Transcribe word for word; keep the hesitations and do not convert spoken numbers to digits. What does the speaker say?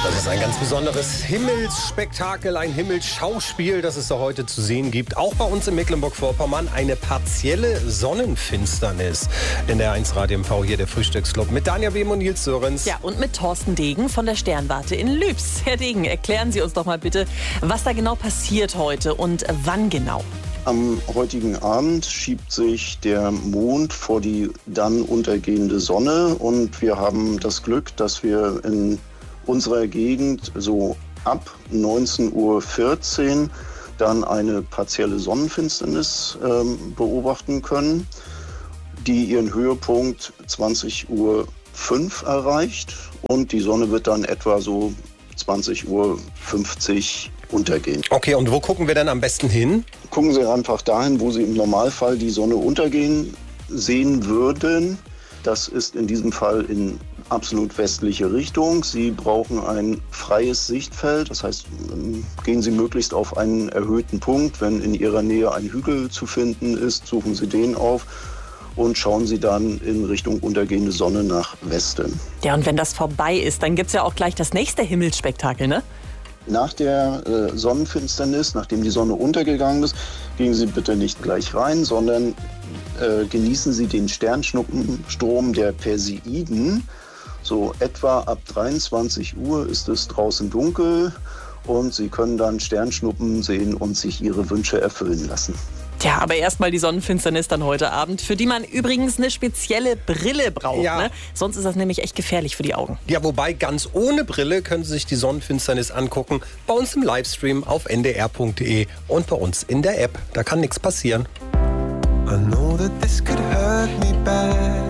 Das ist ein ganz besonderes Himmelsspektakel, ein Himmelsschauspiel, das es da heute zu sehen gibt. Auch bei uns in Mecklenburg-Vorpommern eine partielle Sonnenfinsternis. In der eins Radio M V hier der Frühstücksclub mit Danja Behm und Nils Sörens. Ja, und mit Thorsten Degen von der Sternwarte in Lübs. Herr Degen, erklären Sie uns doch mal bitte, was da genau passiert heute und wann genau. Am heutigen Abend schiebt sich der Mond vor die dann untergehende Sonne und wir haben das Glück, dass wir in unserer Gegend so ab neunzehn Uhr vierzehn dann eine partielle Sonnenfinsternis ähm, beobachten können, die ihren Höhepunkt zwanzig Uhr fünf erreicht und die Sonne wird dann etwa so zwanzig Uhr fünfzig untergehen. Okay, und wo gucken wir denn am besten hin? Gucken Sie einfach dahin, wo Sie im Normalfall die Sonne untergehen sehen würden. Das ist in diesem Fall in absolut westliche Richtung. Sie brauchen ein freies Sichtfeld, das heißt, gehen Sie möglichst auf einen erhöhten Punkt. Wenn in Ihrer Nähe ein Hügel zu finden ist, suchen Sie den auf und schauen Sie dann in Richtung untergehende Sonne nach Westen. Ja, und wenn das vorbei ist, dann gibt es ja auch gleich das nächste Himmelsspektakel, ne? Nach der äh, Sonnenfinsternis, nachdem die Sonne untergegangen ist, gehen Sie bitte nicht gleich rein, sondern äh, genießen Sie den Sternschnuppenstrom der Perseiden. So etwa ab dreiundzwanzig Uhr ist es draußen dunkel und Sie können dann Sternschnuppen sehen und sich Ihre Wünsche erfüllen lassen. Ja, aber erstmal die Sonnenfinsternis dann heute Abend, für die man übrigens eine spezielle Brille braucht. Ja. Ne? Sonst ist das nämlich echt gefährlich für die Augen. Ja, wobei ganz ohne Brille können Sie sich die Sonnenfinsternis angucken. Bei uns im Livestream auf n d r punkt d e und bei uns in der App. Da kann nichts passieren. I know that this could hurt me bad.